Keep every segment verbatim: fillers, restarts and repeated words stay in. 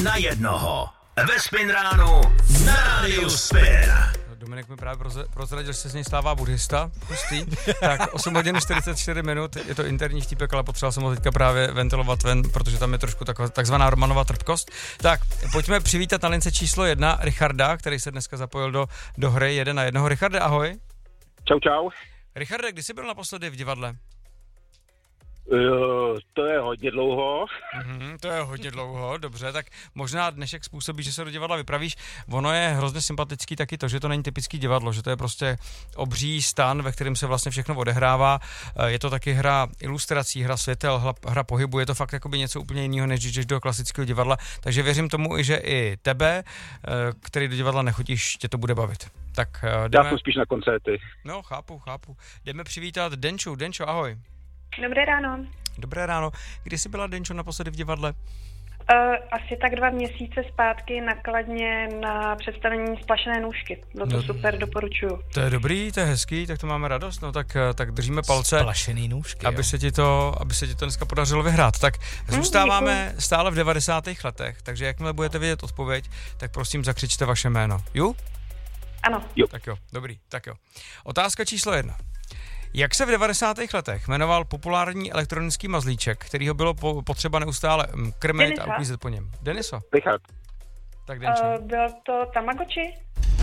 na jednoho. Ve Spin ránu na rádiu Spin. Dominik mi právě prozradil, že se z něj stává buddhista. Pustý. Tak osm hodin čtyřicet čtyři minut, je to interní vtípek, ale potřeboval jsem ho teďka právě ventilovat ven, protože tam je trošku taková, takzvaná Romanova trpkost. Tak, pojďme přivítat na lince číslo jedna Richarda, který se dneska zapojil do, do hry jeden na jednoho. Richarde, ahoj. Čau, čau. Richarde, kdy jsi byl naposledy v divadle? Uh, to je hodně dlouho. Mm, to je hodně dlouho, dobře, tak možná dnešek způsobí, že se do divadla vypravíš. Ono je hrozně sympatický taky to, že to není typický divadlo, že to je prostě obří stan, ve kterém se vlastně všechno odehrává. Je to taky hra ilustrací, hra světel, hra, hra pohybu, je to fakt jakoby něco úplně jiného, než když jdeš do klasického divadla. Takže věřím tomu, že i tebe, který do divadla nechodíš, tě to bude bavit. Tak jdeme... Já jsem spíš na koncerty. No, chápu, chápu. Jdeme přivítat Denču. Denčo, ahoj. Dobré ráno. Dobré ráno. Kdy jsi byla, Denčo, naposledy v divadle? Uh, asi tak dva měsíce zpátky na Kladně na představení Splašené nůžky. Bylo to no, super, doporučuju. To je dobrý, to je hezký, tak to máme radost. No tak, tak držíme palce. Splašený nůžky, aby se ti to, aby se ti to dneska podařilo vyhrát. Tak zůstáváme hmm, stále v devadesátých letech, takže jakmile budete vědět odpověď, tak prosím zakřičte vaše jméno. Ju? Ano. Jo. Tak jo, dobrý, tak jo. Otázka číslo jedna. Jak se v devadesátých letech jmenoval populární elektronický mazlíček, kterýho bylo po, potřeba neustále krmit Denisa? a uklízet po něm? Deniso? Richard. Tak Denčo. Uh, byl to Tamagotchi?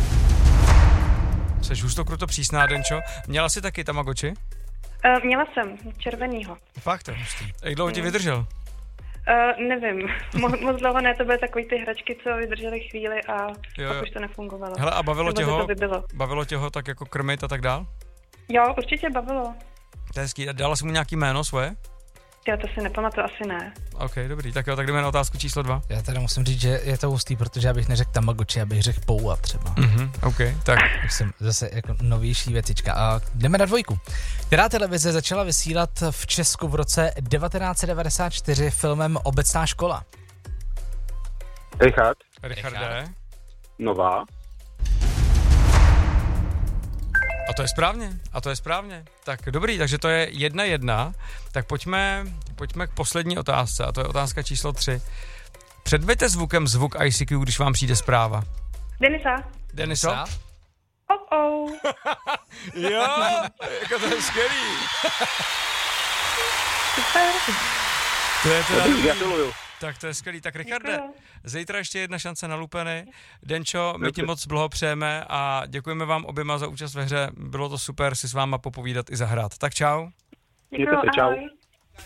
Jseš hustokruto přísná, Denčo. Měla jsi taky Tamagotchi? Uh, měla jsem, červenýho. Fakt to? Jak dlouho ti vydržel? Uh, nevím, Mo- moc dlouho ne, to byly takový ty hračky, co vydržely chvíli a jo, jo. pak už to nefungovalo. Hele, a bavilo tě ho, to bavilo tě ho tak jako krmit a tak dál? Jo, určitě bavilo. To je hezký. Dala jsi mu nějaký jméno svoje? Já to si nepamatuju, asi ne. OK, dobrý, tak jo, tak jdeme na otázku číslo dva. Já teda musím říct, že je to hustý, protože já bych neřekl Tamagotchi, já bych řekl Poua třeba. Mhm, OK, tak. Jsem zase jako novější věcička. A jdeme na dvojku. Která televize začala vysílat v Česku v roce devatenáct set devadesát čtyři filmem Obecná škola? Richard. Richarde. Nová. A to je správně, a to je správně. Tak dobrý, takže to je jedna jedna. Tak pojďme, pojďme k poslední otázce, a to je otázka číslo tři. Předveďte zvukem zvuk I C Q, když vám přijde zpráva. Denisa. Deniso? Oh, oh. Jo, jako to je skvělý. Super. To je teda... Gratuluju. Tak to je skvělý. Tak Richarde, zítra ještě jedna šance na lupeny. Denčo, my ti moc blahopřejeme a děkujeme vám oběma za účast ve hře. Bylo to super si s váma popovídat i zahrát. Tak čau. Děkuju, čau. ahoj.